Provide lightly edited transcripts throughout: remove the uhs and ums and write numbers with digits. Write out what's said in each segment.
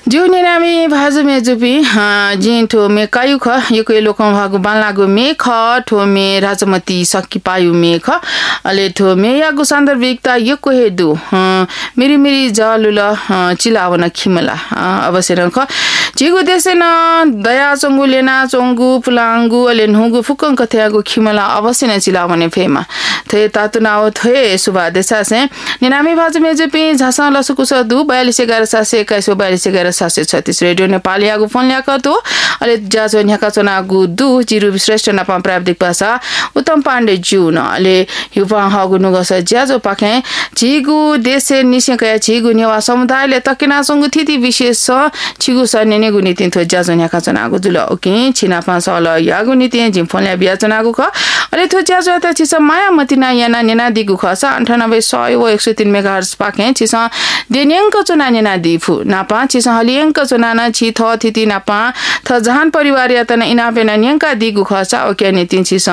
जुने नामी भाजु मे जुपी जिन ठो मे कायु ख यको लोकम भागु बालागु मे ख ठो मे राजमती सकी पायु मे ख अले ठो मे यागु सान्दर्भिकता यको हेदु मेरी मेरी जालुल चिलावन खिमला अवश्य रख जिगु देसेन दया चंगु लेना चंगु पुलांगु अले नुगु फुकं कथयागु खिमला अवश्य न चिलावने फेमा थे तातुनाओ थे सुबा देसा से निनामी भाजु मे जुपी झासा लसुकु सदु 4211 रेडियो नेपाली आगु फोन ल्याक तो अले जाजो न्याका चनागु दु जिरु श्रेष्ठ नपा प्राप्तिक भाषा उत्तम पाण्डे जुन अले युवा हगु नुगस ज्याजो पाखे छिगु देशे निसेकया छिगु नेवा समुदायले तकिना संगु थिति विशेष छिगु सन्ने गुनि तिन्थो ज्याजो न्याका चनागु जुल ओके छिना पास अल यागु निति जिम फोन ल्या बिया चनागु ख अले थो ज्याजो त छिस माया मतिना याना नेना दिगु ख 98 व 103 मेगाहर्ज पाखे छिस देन्यंक चना नेना दिफु नापा छिस हलियंक चनाना छि थ थिति नापा थ जहान परिवार यातन इनापेना न्यंका दिगु खसा ओके नितिन छिस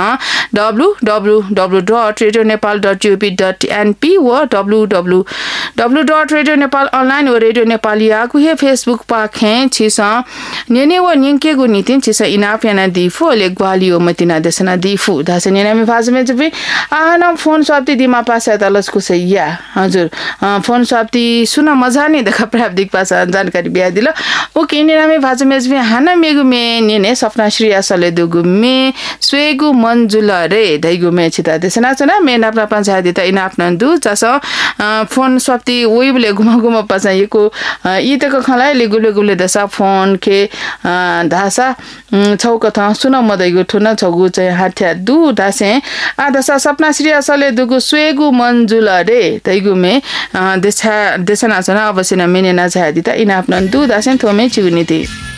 www.radionepal.up.np व www.radionepal.online व रेडियो नेपाली आगु हे फेसबुक पाखे छिस नेने व न्यंके गु नितिन छिस इनापेना दिफु ले ग्वालियो मतिना देसना दिफु दासे नेना मे फाजमे जबि आना फोन स्वाप्ति दिमा पासा तलसको सैया हजुर फोन स्वाप्ति सुन मजा नि देखा प्राप्तिक पासा जानकारी बिया दिल ओके नेना मे फाजमे जबि हाना मेगु मे नेने सपना श्री असले दुगु मे स्वेगु मंजुल रे दैगु मे छिता देसना चना मे नाप्ना पासा दिता इनाप्न दु जस फोन स्वाप्ति वेबले घुमा घुमा पासा यको इतको खलाइ लेगुले गुले दसा फोन के धासा छौक थ सुन मदैगु ठुन छगु चाहिँ हाथ्या दु दासे आ दसा सपना श्री असले दुगु स्वेगु मंजुल रे दैगु मे देसना चना अवश्य न मेने ना छादिता इनाप्न दु दासे थोमे चिगुनिति